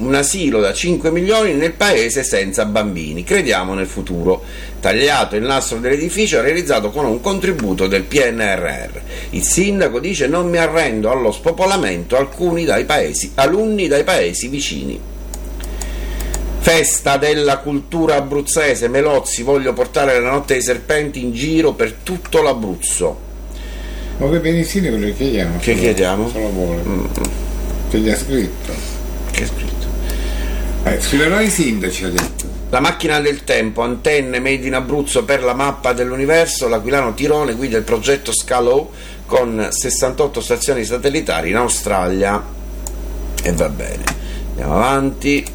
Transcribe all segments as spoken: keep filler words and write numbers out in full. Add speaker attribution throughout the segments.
Speaker 1: un asilo da cinque milioni nel paese senza bambini. Crediamo nel futuro. Tagliato il nastro dell'edificio realizzato con un contributo del P N R R. Il sindaco dice: non mi arrendo allo spopolamento alcuni dai paesi, alunni dai paesi vicini. Festa della cultura abruzzese. Melozzi: voglio portare la notte dei serpenti in giro per tutto l'Abruzzo.
Speaker 2: Ma per Benissini quello che chiediamo?
Speaker 1: Che chiediamo?
Speaker 2: Se lo vuole. Mm. Che gli ha scritto?
Speaker 1: Che ha scritto?
Speaker 2: Eh, scriverò i sindaci, ha detto.
Speaker 1: La macchina del tempo, antenne made in Abruzzo per la mappa dell'universo. L'Aquilano Tirone guida il progetto Scalo con sessantotto stazioni satellitari in Australia. E va bene, andiamo avanti.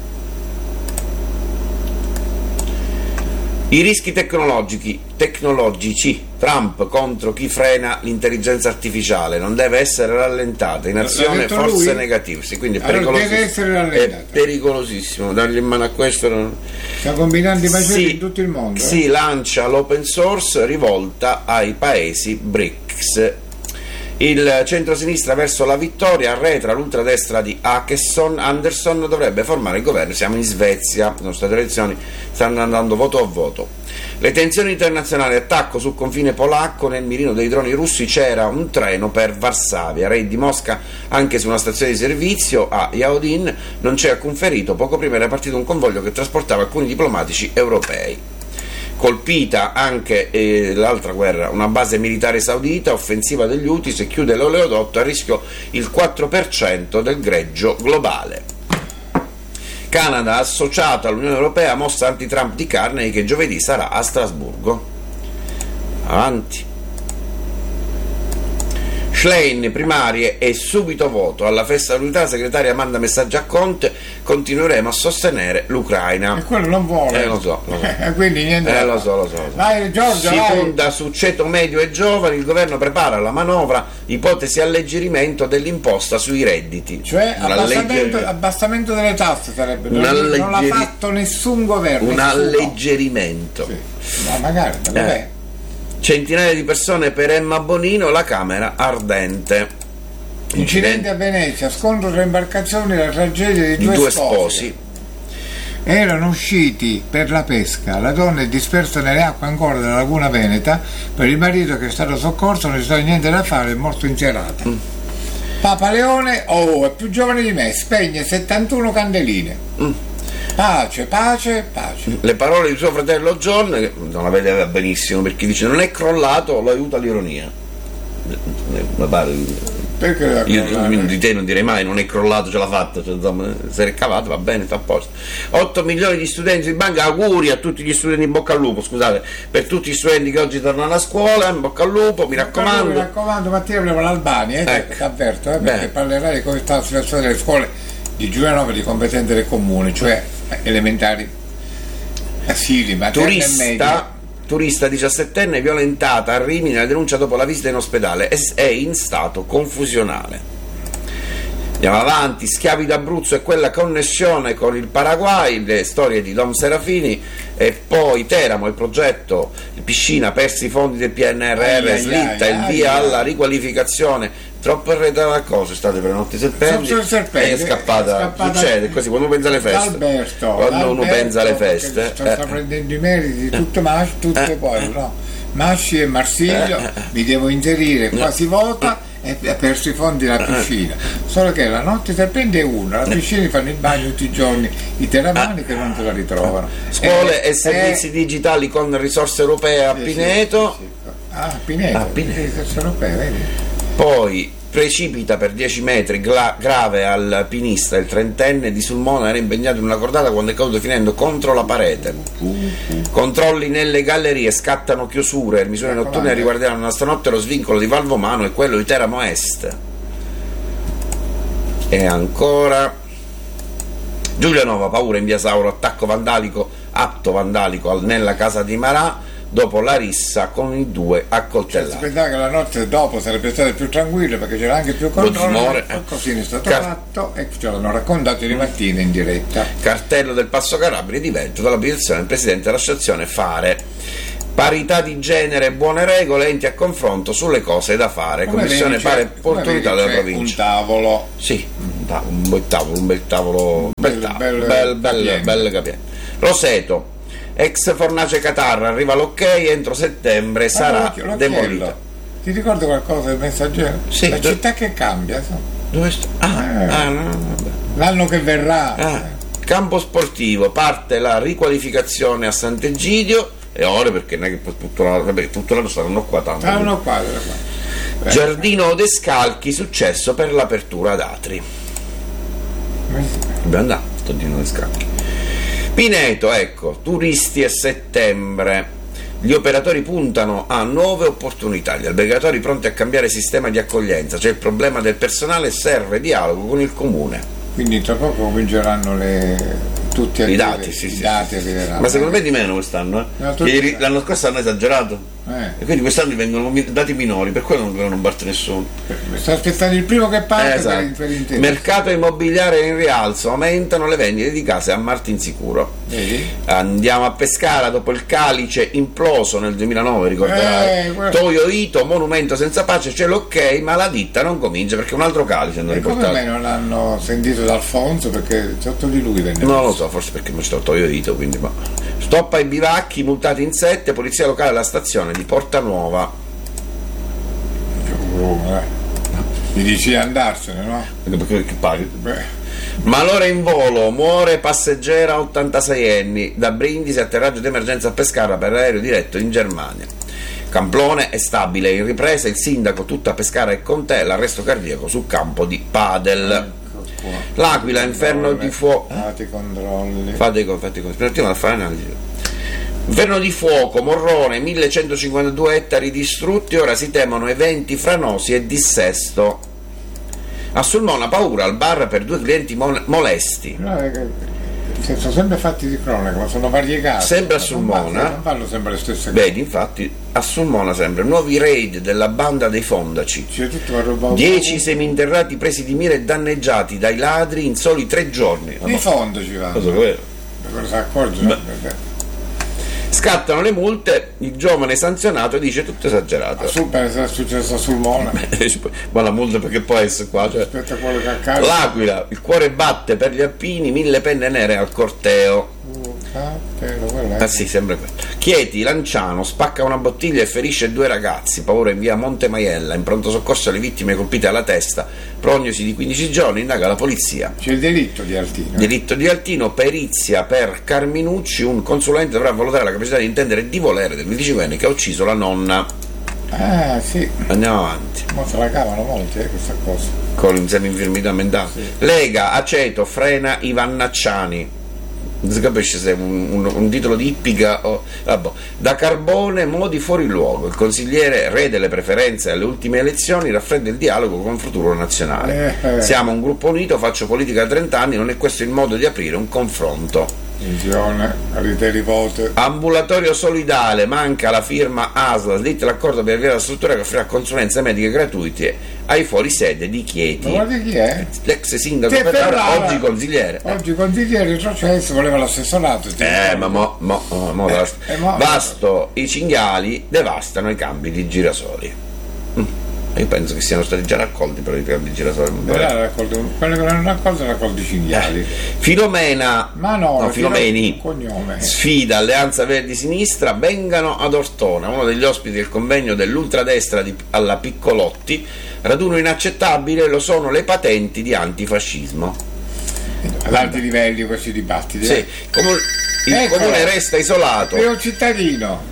Speaker 1: I rischi tecnologici, tecnologici, Trump contro chi frena l'intelligenza artificiale, non deve essere rallentata, in azione forze negative, sì, quindi è
Speaker 2: allora
Speaker 1: pericolosissimo,
Speaker 2: deve essere rallentata.
Speaker 1: È pericolosissimo, dargli in mano a questo. Non...
Speaker 2: Sta combinando i macetti
Speaker 1: sì,
Speaker 2: in tutto il mondo.
Speaker 1: Si
Speaker 2: eh?
Speaker 1: lancia l'open source rivolta ai paesi B R I C S. Il centrosinistra verso la vittoria, arretra l'ultradestra di Åkesson. Andersson dovrebbe formare il governo. Siamo in Svezia, sono state elezioni, stanno andando voto a voto. Le tensioni internazionali, attacco sul confine polacco, nel mirino dei droni russi c'era un treno per Varsavia, raid di Mosca anche su una stazione di servizio a Yaodin, non c'è alcun ferito, poco prima era partito un convoglio che trasportava alcuni diplomatici europei. Colpita anche eh, l'altra guerra, una base militare saudita, offensiva degli Houthi, se chiude l'oleodotto a rischio il quattro per cento del greggio globale. Canada associata all'Unione Europea, mossa anti-Trump di Carney che giovedì sarà a Strasburgo. Avanti. Schlein, primarie e subito voto. Alla festa dell'unità la segretaria manda messaggi a Conte: continueremo a sostenere l'Ucraina.
Speaker 2: E quello non vuole.
Speaker 1: Eh lo so, lo so.
Speaker 2: Quindi niente.
Speaker 1: Eh lo so, lo so. Lo so.
Speaker 2: Vai Giorgio,
Speaker 1: si
Speaker 2: vai.
Speaker 1: punta su ceto medio e giovani, il governo prepara la manovra, ipotesi alleggerimento dell'imposta sui redditi.
Speaker 2: Cioè abbassamento,
Speaker 1: allegger...
Speaker 2: abbassamento delle tasse sarebbe.
Speaker 1: Un
Speaker 2: non,
Speaker 1: allegger...
Speaker 2: non l'ha fatto nessun governo.
Speaker 1: Un
Speaker 2: nessuno.
Speaker 1: alleggerimento.
Speaker 2: Sì. Ma magari, ma
Speaker 1: eh. Centinaia di persone per Emma Bonino, la Camera ardente.
Speaker 2: Incidente a Venezia, scontro tra imbarcazioni, la tragedia di
Speaker 1: di
Speaker 2: due,
Speaker 1: due
Speaker 2: sposi.
Speaker 1: sposi.
Speaker 2: Erano usciti per la pesca, la donna è dispersa nelle acque ancora della laguna veneta, per il marito che è stato soccorso non c'è stato niente da fare, è morto in serata. Mm. Papa Leone, oh, è più giovane di me, spegne settantuno candeline. Mm. Pace, pace, pace.
Speaker 1: Le parole di suo fratello John, che non la vedeva benissimo perché dice: non è crollato, lo aiuta l'ironia.
Speaker 2: Perché
Speaker 1: io, io di te non direi mai non è crollato, ce l'ha fatta, cioè, insomma, se è cavato va bene, sta a posto. otto milioni di studenti di banca, auguri a tutti gli studenti, in bocca al lupo, scusate, per tutti gli studenti che oggi tornano a scuola, in bocca al lupo, mi raccomando.
Speaker 2: Mi raccomando, Mattia, volevo l'Albania, eh, ecco. Ti avverto, eh, perché parlerai di come sta la situazione delle scuole di Giulianova di competenze del comune, cioè elementari, asili, materne e medie.
Speaker 1: Turista diciassettenne violentata a Rimini, la denuncia dopo la visita in ospedale, è in stato confusionale. Andiamo avanti. Schiavi d'Abruzzo e quella connessione con il Paraguay, le storie di Dom Serafini. E poi Teramo, il progetto il piscina, persi i fondi del P N R R, ai, slitta ai, il via ai, alla riqualificazione. Troppo arretrata cosa state per notti serpenti,
Speaker 2: serpenti
Speaker 1: è scappata, è scappata succede così quando uno pensa alle feste,
Speaker 2: Alberto,
Speaker 1: quando
Speaker 2: Alberto,
Speaker 1: uno pensa alle feste
Speaker 2: sta, sta prendendo i meriti tutto Masci, tutto eh, poi eh, no Masci e Marsiglio, eh, mi devo inserire, qua si vota e ha perso i fondi della piscina, solo che la notte serpente è una, la piscina fanno il bagno tutti i giorni i teramani che non se la ritrovano.
Speaker 1: Scuole
Speaker 2: eh,
Speaker 1: e servizi eh, digitali con risorse europee a sì, Pineto.
Speaker 2: Sì, sì. Ah, Pineto,
Speaker 1: ah, Pineto.
Speaker 2: Risorse europee, vedi?
Speaker 1: Poi precipita per dieci metri, gra- grave al pinista, il trentenne di Sulmona era impegnato in una cordata quando è caduto finendo contro la parete. Controlli nelle gallerie, scattano chiusure, misure notturne riguarderanno una stanotte lo svincolo di Valvomano e quello di Teramo Est. E ancora Giulianova, paura in via Sauro, attacco vandalico, atto vandalico nella casa di Marà dopo la rissa con i due accoltellati.
Speaker 2: Cioè, si pensava che la notte dopo sarebbe stata più tranquilla perché c'era anche più controllo, così è stato Car- fatto e ce l'hanno raccontato di mattina in diretta.
Speaker 1: Cartello del Passo Calabria divento dall'abitazione del presidente dell'associazione Fare. Parità di genere e buone regole, enti a confronto sulle cose da fare.
Speaker 2: Come
Speaker 1: Commissione
Speaker 2: vedi,
Speaker 1: pari
Speaker 2: cioè,
Speaker 1: opportunità della provincia.
Speaker 2: Un tavolo.
Speaker 1: Sì. ta- un bel tavolo, un bel tavolo, un bel tavolo,
Speaker 2: Belle-
Speaker 1: bel,
Speaker 2: belle
Speaker 1: bel, bel capiente. Roseto, ex fornace Qatar, arriva l'ok, entro settembre sarà
Speaker 2: L'occhio- l'occhiello.
Speaker 1: demolita.
Speaker 2: Ti ricordi qualcosa del Messaggero?
Speaker 1: Sì,
Speaker 2: la
Speaker 1: do-
Speaker 2: città che cambia, so.
Speaker 1: Dove sta? Ah,
Speaker 2: Eh.
Speaker 1: ah, no, no, vabbè.
Speaker 2: L'anno che verrà.
Speaker 1: Ah, campo sportivo, parte la riqualificazione a Sant'Egidio e ora perché non è che poi tutto l'anno, vabbè, tutto l'anno saranno qua tanto.
Speaker 2: Ah, uno qua, uno qua.
Speaker 1: Giardino Descalchi, successo per l'apertura ad Atri. Dobbiamo andare, Giardino Descalchi. Pineto, ecco, turisti a settembre. Gli operatori puntano a nuove opportunità, gli albergatori pronti a cambiare sistema di accoglienza, c'è il problema del personale, serve dialogo con il comune.
Speaker 2: Quindi tra poco cominceranno le tutti a
Speaker 1: I
Speaker 2: dire-
Speaker 1: dati, sì,
Speaker 2: i
Speaker 1: sì,
Speaker 2: dati
Speaker 1: sì, sì.
Speaker 2: arriveranno.
Speaker 1: Ma secondo me di meno quest'anno, eh?
Speaker 2: No, tutti-
Speaker 1: Ieri- l'anno scorso hanno esagerato
Speaker 2: Eh.
Speaker 1: e quindi quest'anno vengono mi- dati minori, per quello non dovevano battere nessuno.
Speaker 2: Sto aspettando il primo che parte
Speaker 1: Esatto.
Speaker 2: per, per intendere.
Speaker 1: Mercato immobiliare in rialzo, aumentano le vendite di case a Martinsicuro.
Speaker 2: Vedi?
Speaker 1: Andiamo a Pescara dopo il Calice imploso nel duemilanove, ricorderai.
Speaker 2: Eh, guarda.
Speaker 1: Toyo Ito, monumento senza pace, c'è l'ok, ma la ditta non comincia perché un altro Calice hanno
Speaker 2: E come
Speaker 1: riportato.
Speaker 2: mai non hanno sentito d'Alfonso? Perché sotto di lui venne.
Speaker 1: Non lo so, forse perché non sto Toyo Ito, quindi ma. Stop ai bivacchi, multati in sette, polizia locale alla stazione di Porta Nuova.
Speaker 2: Eh. Gli dici di andarsene, no?
Speaker 1: Perché che paghi?
Speaker 2: Beh,
Speaker 1: Malore in volo, muore passeggera ottantaseienne, da Brindisi atterraggio d'emergenza a Pescara per aereo diretto in Germania. Camplone è stabile, in ripresa il sindaco tutta Pescara è con te, l'arresto cardiaco sul campo di padel.
Speaker 2: ecco qua.
Speaker 1: L'Aquila, inferno di fuoco.
Speaker 2: Fate i controlli.
Speaker 1: Fate i fate i aspettiamo a fare analisi. Inferno di fuoco, Morrone, millecentocinquantadue ettari distrutti, ora si temono eventi franosi e dissesto. A Sulmona paura al bar per due clienti mol- molesti.
Speaker 2: No, è che- che sono sempre fatti di cronaca, ma sono variegati.
Speaker 1: Sempre a
Speaker 2: Non
Speaker 1: Sulmona.
Speaker 2: fanno- Non fanno sempre le stesse cose.
Speaker 1: Vedi, infatti, a Sulmona sempre, nuovi raid della banda dei Fondaci.
Speaker 2: C'è tutta una roba.
Speaker 1: Dieci seminterrati presi di mira e danneggiati dai ladri in soli tre giorni.
Speaker 2: Di fondo ci vanno.
Speaker 1: Cosa vero?
Speaker 2: Cosa si accorgono?
Speaker 1: Scattano le multe, il giovane sanzionato dice tutto esagerato.
Speaker 2: Super, è successo a Sulmona.
Speaker 1: Ma la multa perché può essere qua? Cioè.
Speaker 2: Aspetta quello che accade.
Speaker 1: L'Aquila, il cuore batte per gli alpini, mille penne nere al corteo. Ah sì, sembra quello. Chieti, Lanciano, spacca una bottiglia e ferisce due ragazzi, paura in via Monte Maiella, in pronto soccorso alle vittime colpite alla testa, prognosi di quindici giorni, indaga la polizia.
Speaker 2: C'è il delitto di Altino.
Speaker 1: Delitto di Altino, perizia per Carminucci, un consulente dovrà valutare la capacità di intendere e di volere del venticinquenne che ha ucciso la nonna.
Speaker 2: Ah sì,
Speaker 1: Andiamo avanti.
Speaker 2: ma se la cavano molti eh, questa cosa.
Speaker 1: Con insieme infermità mentale.
Speaker 2: Sì.
Speaker 1: Lega, aceto, frena i Vannacciani. Non si capisce se è un, un, un titolo di ippica o. Vabbè. Da Carbone, modi fuori luogo. Il consigliere, re delle preferenze alle ultime elezioni, raffredda il dialogo con Futuro Nazionale.
Speaker 2: Eh, eh.
Speaker 1: Siamo un gruppo unito, faccio politica da trenta anni, non è questo il modo di aprire un confronto.
Speaker 2: Attenzione, ritiri vote.
Speaker 1: Ambulatorio solidale, manca la firma A S L, slitta l'accordo per avviare la struttura che offrirà consulenze mediche gratuite ai fuorisede di Chieti.
Speaker 2: Ma guarda chi è?
Speaker 1: L'ex sindaco
Speaker 2: Che
Speaker 1: Ferrara,
Speaker 2: Ferrara.
Speaker 1: oggi consigliere.
Speaker 2: Oggi consigliere retrocesso, voleva l'assessorato. ti
Speaker 1: Eh,
Speaker 2: ricordi?
Speaker 1: ma mo, mo, mo, mo
Speaker 2: Eh,
Speaker 1: basta.
Speaker 2: eh, mo-
Speaker 1: Vasto, i cinghiali devastano i campi di girasoli. Mm. Io penso che siano stati già raccolti però i campi di girasoli.
Speaker 2: Verrà raccolto- quello che non hanno raccolto raccolto i cinghiali.
Speaker 1: Eh, Filomena,
Speaker 2: Ma no,
Speaker 1: no, Filomeni,
Speaker 2: Filo- cognome.
Speaker 1: sfida Alleanza Verdi Sinistra, vengano ad Ortona, uno degli ospiti del convegno dell'ultradestra di, alla Piccolotti, raduno inaccettabile, lo sono le patenti di antifascismo.
Speaker 2: Ad alti livelli questi dibattiti.
Speaker 1: Sì,
Speaker 2: eh.
Speaker 1: comu- il
Speaker 2: Eccola.
Speaker 1: comune resta isolato.
Speaker 2: È un cittadino.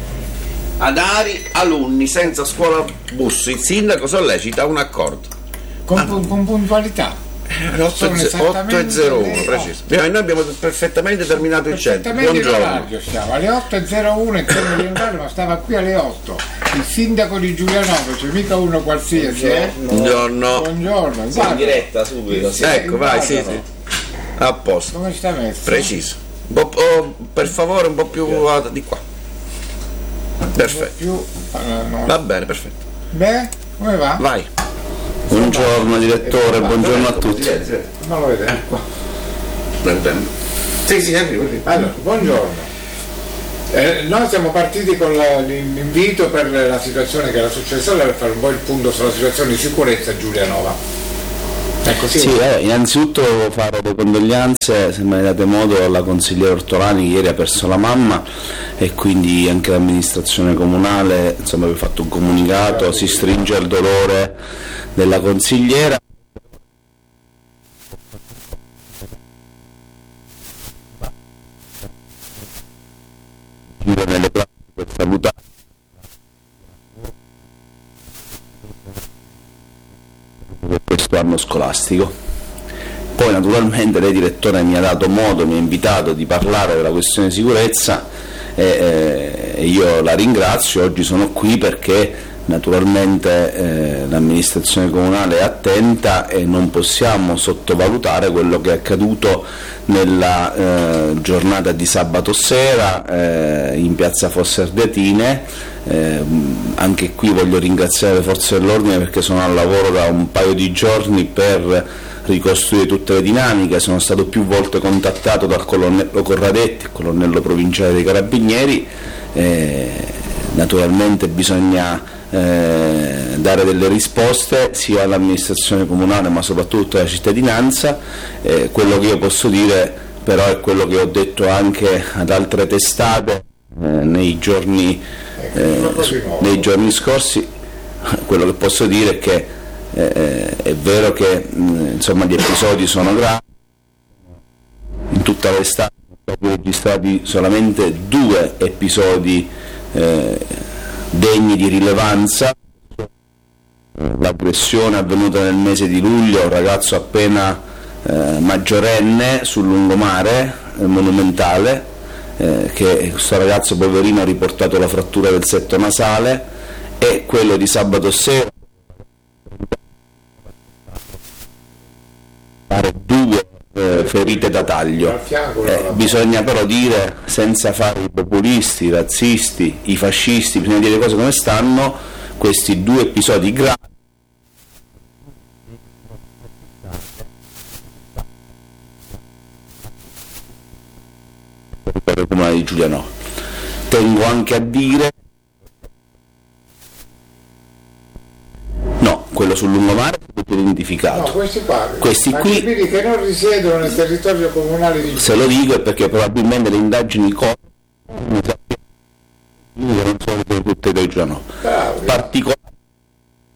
Speaker 1: Ad Ari, alunni senza scuola bus, il sindaco sollecita un accordo.
Speaker 2: Con,
Speaker 1: Ah, no.
Speaker 2: con puntualità.
Speaker 1: otto
Speaker 2: Sono
Speaker 1: e
Speaker 2: esattamente
Speaker 1: zero uno,
Speaker 2: le-
Speaker 1: preciso. Noi abbiamo perfettamente terminato il centro.
Speaker 2: Perfettamente in
Speaker 1: Buongiorno.
Speaker 2: orario siamo, alle otto e zero uno in termini di orario, ma stava qui alle otto. Il sindaco di Giulianova, c'è mica uno qualsiasi, eh?
Speaker 1: Buongiorno.
Speaker 2: Buongiorno,
Speaker 3: In
Speaker 2: guarda,
Speaker 3: diretta subito.
Speaker 2: Sì.
Speaker 1: Ecco, vai, sì,
Speaker 2: guardalo.
Speaker 1: sì. A posto,
Speaker 2: come sta messo?
Speaker 1: preciso. Un po', oh, per favore, un po' più ah, di qua. Perfetto.
Speaker 2: Più, eh, no.
Speaker 1: Va bene, perfetto.
Speaker 2: Beh, come va?
Speaker 1: Vai.
Speaker 3: Buongiorno direttore, buongiorno a tutti.
Speaker 2: Non lo vede.
Speaker 1: Prendo tempo. Sì, sì, arrivo, arrivo.
Speaker 2: Allora, buongiorno. Eh, noi siamo partiti con la- l'invito per la situazione che era successa, allora per fare un po' il punto sulla situazione di sicurezza a Giulianova. Così
Speaker 3: sì, eh, innanzitutto fare le condoglianze, se me ne date modo, alla consigliera Ortolani, che ieri ha perso la mamma, e quindi anche l'amministrazione comunale, insomma, vi ho fatto un comunicato, si stringe il dolore della consigliera. Nelle classi per salutare per questo anno scolastico. Poi naturalmente lei, direttore, mi ha dato modo, mi ha invitato di parlare della questione sicurezza e eh, io la ringrazio. Oggi sono qui perché naturalmente eh, l'amministrazione comunale è attenta e non possiamo sottovalutare quello che è accaduto nella eh, giornata di sabato sera eh, in piazza Fosse Ardeatine. Eh, anche qui voglio ringraziare le forze dell'ordine perché sono al lavoro da un paio di giorni per ricostruire tutte le dinamiche. Sono stato più volte contattato dal colonnello Corradetti, colonnello provinciale dei Carabinieri. Eh, naturalmente bisogna eh, dare delle risposte sia all'amministrazione comunale ma soprattutto alla cittadinanza. Eh, quello che io posso dire però è quello che ho detto anche ad altre testate eh, nei giorni eh, nei giorni scorsi. Quello che posso dire è che eh, è vero che mh, insomma gli episodi sono gravi. In tutta l'estate sono stati registrati solamente due episodi eh, degni di rilevanza. L'aggressione avvenuta nel mese di luglio a un ragazzo appena eh, maggiorenne sul lungomare eh, monumentale, eh, che questo ragazzo poverino ha riportato la frattura del setto nasale, e quello di sabato sera due eh, ferite da taglio. Eh, bisogna però dire, senza fare i populisti, i razzisti, i fascisti, bisogna dire le cose come stanno. Questi due episodi gravi per il comune di Giuliano. Tengo anche a dire no, quello sul lungomare è tutto identificato.
Speaker 2: No, questi qua,
Speaker 3: questi
Speaker 2: ma
Speaker 3: qui
Speaker 2: che non risiedono nel territorio comunale di Giuliano.
Speaker 3: Se lo dico è perché probabilmente le indagini co- non sono tutte del giorno. Particolare